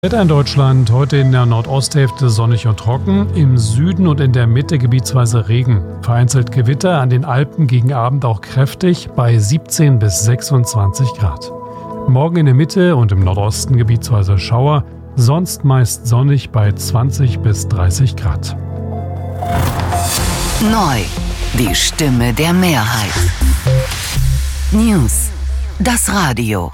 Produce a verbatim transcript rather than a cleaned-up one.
Wetter in Deutschland, heute in der Nordosthälfte sonnig und trocken, im Süden und in der Mitte gebietsweise Regen. Vereinzelt Gewitter, an den Alpen gegen Abend auch kräftig, bei siebzehn bis sechsundzwanzig Grad. Morgen in der Mitte und im Nordosten gebietsweise Schauer, sonst meist sonnig bei zwanzig bis dreißig Grad. Neu, die Stimme der Mehrheit. News, das Radio.